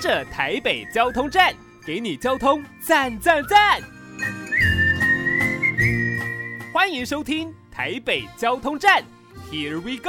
着台北交通站，给你交通赞赞赞！欢迎收听台北交通站 ，Here we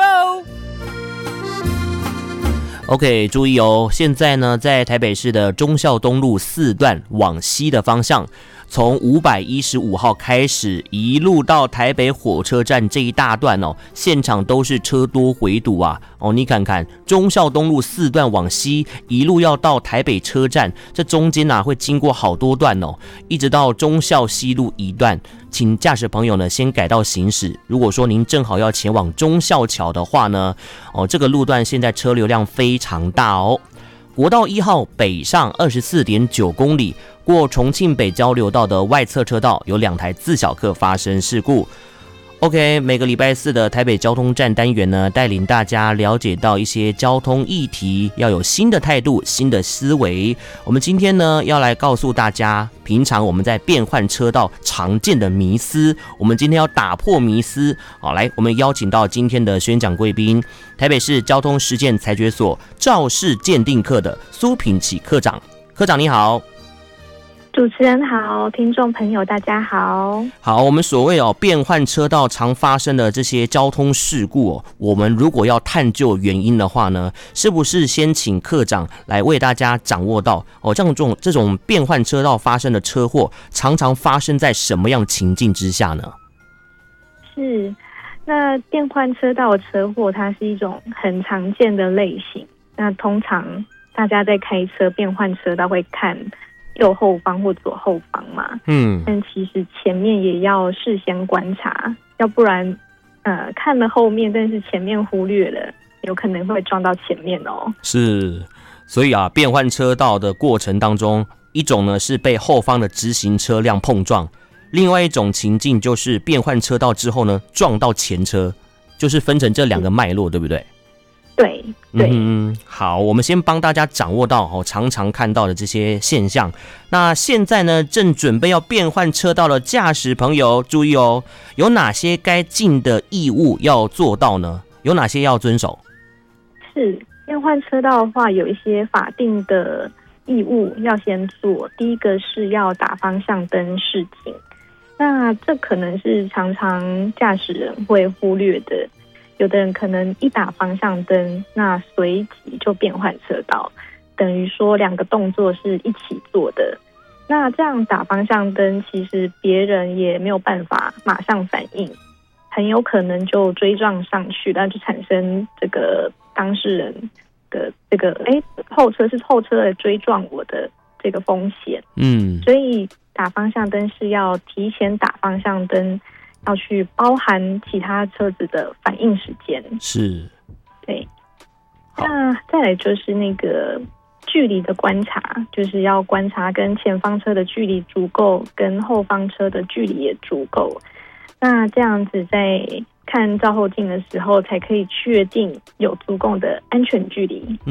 go。OK， 注意哦，现在呢，在台北市的忠孝东路4段往西的方向，从515号开始，一路到台北火车站这一大段哦，现场都是车多回堵啊！哦，你看看忠孝东路4段往西，一路要到台北车站，这中间会经过好多段哦，一直到忠孝西路一段。请驾驶朋友呢先改道行驶。如果说您正好要前往忠孝桥的话呢，这个路段现在车流量非常大哦。国道1号北上 24.9 公里，过重庆北交流道的外侧车道有2台自小客发生事故。OK， 每个礼拜四的台北交通站单元呢，带领大家了解到一些交通议题，要有新的态度、新的思维。我们今天呢，要来告诉大家，平常我们在变换车道常见的迷思，我们今天要打破迷思。好，来，我们邀请到今天的宣讲贵宾，台北市交通实践裁决所肇事鉴定课的苏品启科长。科长你好。 主持人好，听众朋友大家好。 好，我们所谓变换车道常发生的这些交通事故我们如果要探究原因的话呢，是不是先请科长来为大家掌握到像这种变换车道发生的车祸，常常发生在什么样情境之下呢？ 是，那变换车道的车祸，它是一种很常见的类型。那通常大家在开车变换车道会看右后方或左后方嘛，但其实前面也要事先观察，要不然看了后面，但是前面忽略了，有可能会撞到前面哦。是， 所以变换车道的过程当中，一种呢是被后方的直行车辆碰撞，另外一种情境就是变换车道之后呢撞到前车，就是分成这2个脉络，对不对？ 对， 好，我们先帮大家掌握到常常看到的这些现象。那现在呢，正准备要变换车道的驾驶朋友注意哦，有哪些该尽的义务要做到呢？有哪些要遵守？ 是，变换车道的话，有一些法定的义务要先做。第一个是要打方向灯示警，那这可能是常常驾驶人会忽略的。有的人可能一打方向灯，那随即就变换车道，等于说2个动作是一起做的。那这样打方向灯，其实别人也没有办法马上反应，很有可能就追撞上去，那就产生这个当事人的这个后车来追撞我的这个风险。所以打方向灯是要提前打方向灯，要去包含其他车子的反应时间。是，对。那再来就是那个距离的观察，就是要观察跟前方车的距离足够，跟后方车的距离也足够。那这样子在看照后镜的时候，才可以确定有足够的安全距离。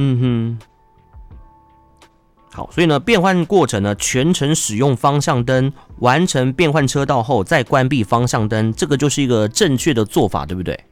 好，所以呢，变换过程呢，全程使用方向灯，完成变换车道后再关闭方向灯，这个就是一个正确的做法，对不对？